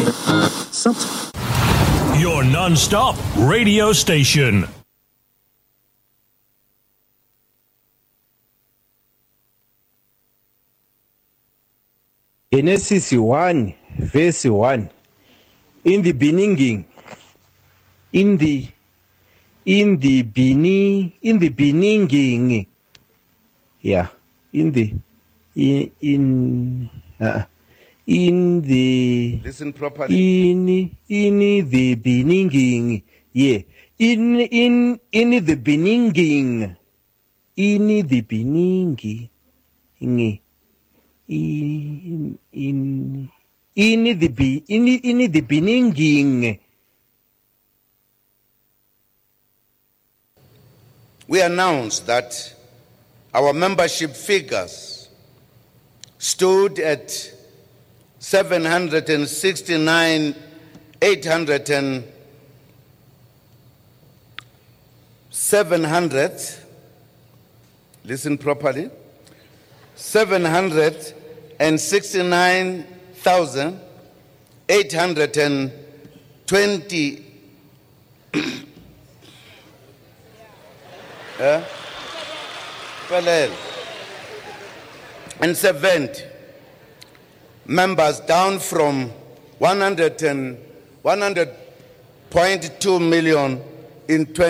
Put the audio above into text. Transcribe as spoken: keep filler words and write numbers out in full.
Sub- Your non-stop radio station. Genesis one, verse one. In the beginning, in the, in the beginning, in the beginning, yeah, in the, in, in, uh, in the, listen properly. in, in the beginning, yeah, in, in, in the beginning, in the beginning, in, in, in, in the be, in, in the beginning. We announced that our membership figures stood at seven hundred sixty-nine thousand eight hundred and seven hundred, listen properly, seven hundred sixty-nine thousand eight hundred twenty uh, and seventy members, down from one hundred point two million in twenty